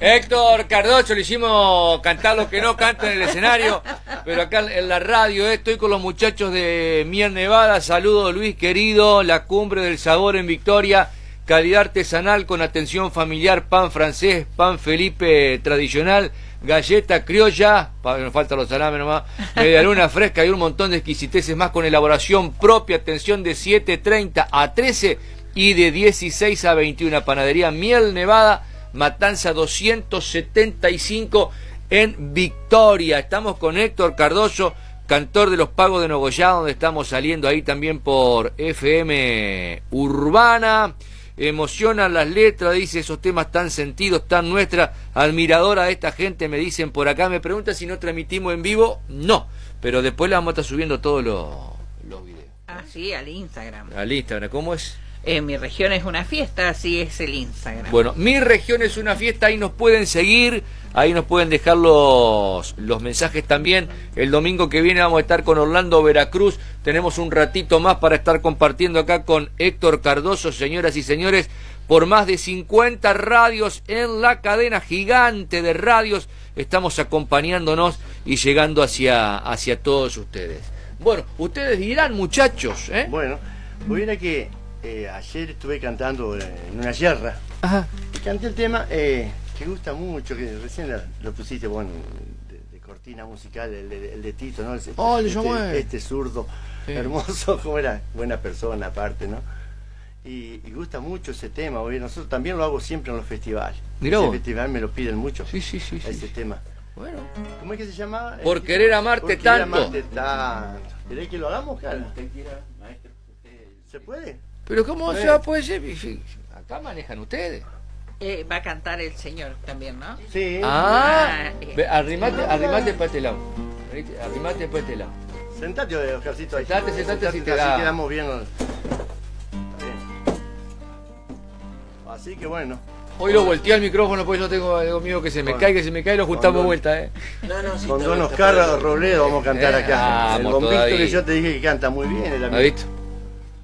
Héctor Cardoso, le hicimos cantar los que no cantan en el escenario, pero acá en la radio estoy con los muchachos de Miel Nevada. Saludos, Luis querido, la cumbre del sabor en Victoria, calidad artesanal con atención familiar, pan francés, pan Felipe tradicional, galleta criolla, nos faltan los salames nomás, media luna fresca y un montón de exquisiteces más con elaboración propia, atención de 7:30 a 13 y de 16 a 21, panadería Miel Nevada, Matanza 275 en Victoria. Estamos con Héctor Cardoso, cantor de los Pagos de Nogoyá, donde estamos saliendo ahí también por FM Urbana. Emocionan las letras, dice, esos temas tan sentidos, tan nuestra, admiradora de esta gente, me dicen por acá. Me pregunta si no transmitimos en vivo. No, pero después le vamos a estar subiendo todos los videos. Ah, sí, al Instagram. Al Instagram, ¿cómo es? Mi región es una fiesta, así es el Instagram. Bueno, mi región es una fiesta, ahí nos pueden seguir, ahí nos pueden dejar los mensajes también. El domingo que viene vamos a estar con Orlando Veracruz, tenemos un ratito más para estar compartiendo acá con Héctor Cardoso, señoras y señores, por más de 50 radios en la cadena gigante de radios, estamos acompañándonos y llegando hacia todos ustedes. Bueno, ustedes dirán, muchachos, ¿eh? Bueno, hubiera que... ayer estuve cantando en una yerra. Ajá. Y canté el tema que gusta mucho, que recién lo pusiste, bueno, de cortina musical, el de Tito, ¿no? Este zurdo, sí. Hermoso, como era, buena persona aparte, ¿no? Y gusta mucho ese tema. Nosotros también lo hago siempre en los festivales. Ese festival me lo piden mucho. Sí. Ese tema. Bueno. ¿Cómo es que se llama? Por querer amarte tanto. Por querer amarte tanto. ¿Querés que lo hagamos, cara? Usted quiera, maestro. ¿Se puede? Pero ¿cómo se va a poder ser? Acá manejan ustedes. Va a cantar el señor también, ¿no? Sí. Arrimate para este lado. Arrimate para este lado. Sentate, Oscarcito, ahí. Sentate, así te así da. quedamos bien. Así que bueno. Hoy lo volteé al micrófono, pues yo tengo miedo que se me caiga, lo juntamos vuelta, No, sí, con Don Oscar Robledo vamos a cantar acá. El bombito que yo te dije que canta muy bien. ¿Ha visto?